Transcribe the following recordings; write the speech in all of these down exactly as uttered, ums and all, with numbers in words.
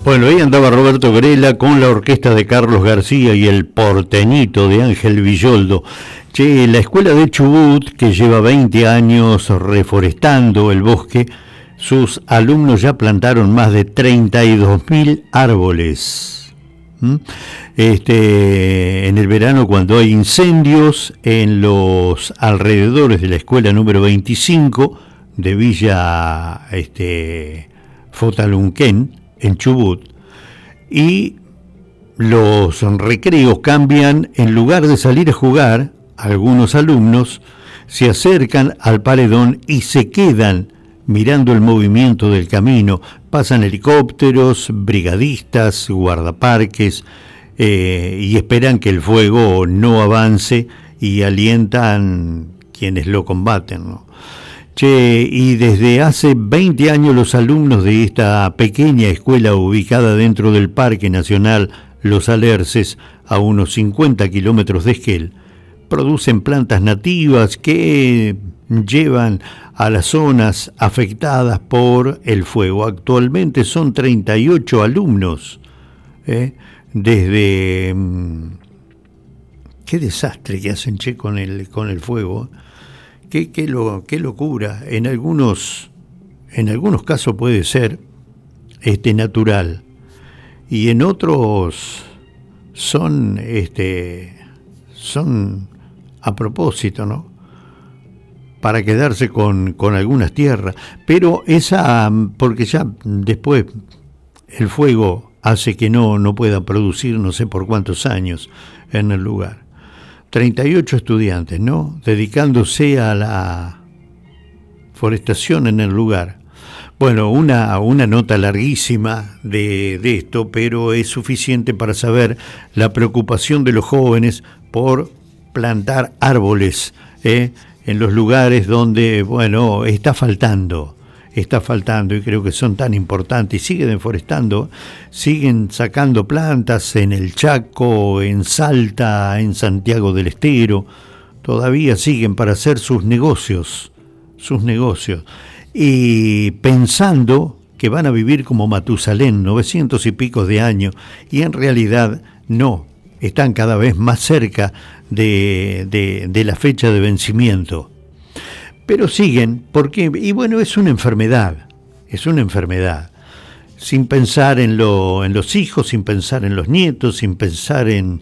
Bueno, ahí andaba Roberto Grela con la orquesta de Carlos García y el porteñito de Ángel Villoldo. Che, la escuela de Chubut, que lleva veinte años reforestando el bosque, sus alumnos ya plantaron más de treinta y dos mil árboles. ¿Mm? Este, en el verano, cuando hay incendios en los alrededores de la escuela número veinticinco de Villa este, Fotalunquén, en Chubut, y los recreos cambian. En lugar de salir a jugar, algunos alumnos se acercan al paredón y se quedan mirando el movimiento del camino. Pasan helicópteros, brigadistas, guardaparques, eh, y esperan que el fuego no avance y alientan quienes lo combaten, ¿no? Che, y desde hace veinte años los alumnos de esta pequeña escuela ubicada dentro del Parque Nacional Los Alerces, a unos cincuenta kilómetros de Esquel, producen plantas nativas que llevan a las zonas afectadas por el fuego. Actualmente son treinta y ocho alumnos, ¿eh? desde... Qué desastre que hacen, che, con el, con el fuego. Qué, qué, lo, qué locura. En algunos, en algunos casos puede ser este, natural, y en otros son, este, son a propósito, ¿no? Para quedarse con, con algunas tierras. Pero esa, porque ya después el fuego hace que no, no pueda producir no sé por cuántos años en el lugar. treinta y ocho estudiantes, ¿no? Dedicándose a la forestación en el lugar. Bueno, una, una nota larguísima de, de esto, pero es suficiente para saber la preocupación de los jóvenes por plantar árboles, ¿eh? en los lugares donde, bueno, está faltando. está faltando y creo que son tan importantes, y siguen deforestando, siguen sacando plantas en el Chaco, en Salta, en Santiago del Estero, todavía siguen para hacer sus negocios, sus negocios, y pensando que van a vivir como Matusalén, novecientos y pico de años, y en realidad no, están cada vez más cerca de, de, de la fecha de vencimiento. Pero siguen, porque, y bueno, es una enfermedad, es una enfermedad, sin pensar en, lo, en los hijos, sin pensar en los nietos, sin pensar en,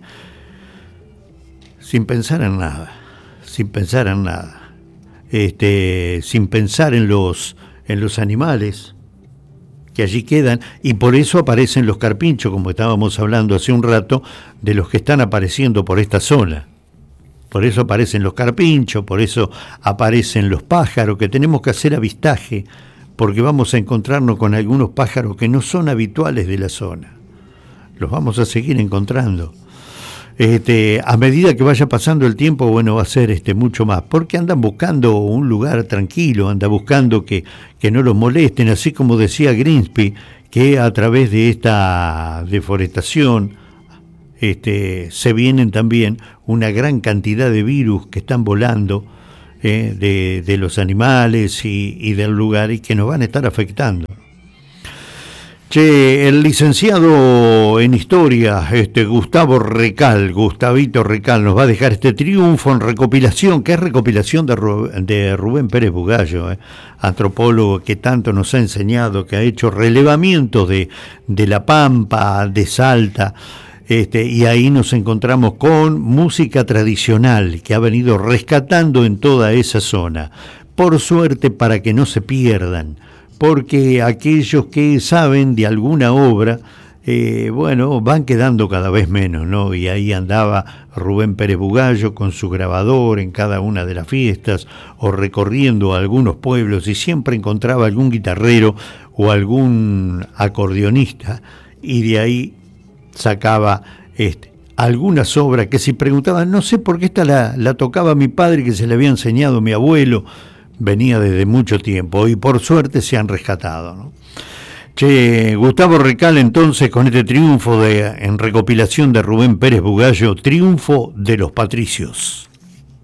sin pensar en nada, sin pensar en nada, este, sin pensar en los, en los animales que allí quedan, y por eso aparecen los carpinchos, como estábamos hablando hace un rato, de los que están apareciendo por esta zona. Por eso aparecen los carpinchos, por eso aparecen los pájaros, que tenemos que hacer avistaje, porque vamos a encontrarnos con algunos pájaros que no son habituales de la zona. Los vamos a seguir encontrando. Este, a medida que vaya pasando el tiempo, bueno, va a ser este, mucho más, porque andan buscando un lugar tranquilo, andan buscando que, que no los molesten, así como decía Grimsby, que a través de esta deforestación, Este, se vienen también una gran cantidad de virus que están volando eh, de, de los animales y, y del lugar, y que nos van a estar afectando. Che, el licenciado en Historia, este, Gustavo Recal, Gustavito Recal, nos va a dejar este triunfo en recopilación, que es recopilación de, Ru- de Rubén Pérez Bugallo, eh, antropólogo que tanto nos ha enseñado, que ha hecho relevamientos de, de La Pampa, de Salta. Este, y ahí nos encontramos con música tradicional que ha venido rescatando en toda esa zona. Por suerte, para que no se pierdan, porque aquellos que saben de alguna obra, eh, bueno, van quedando cada vez menos, ¿no? Y ahí andaba Rubén Pérez Bugallo con su grabador en cada una de las fiestas, o recorriendo algunos pueblos, y siempre encontraba algún guitarrero o algún acordeonista, y de ahí sacaba este, algunas obras que si preguntaban, no sé por qué esta la, la tocaba mi padre, que se le había enseñado mi abuelo, venía desde mucho tiempo, y por suerte se han rescatado, ¿no? Che, Gustavo Recal entonces con este triunfo de, en recopilación de Rubén Pérez Bugallo, Triunfo de los Patricios.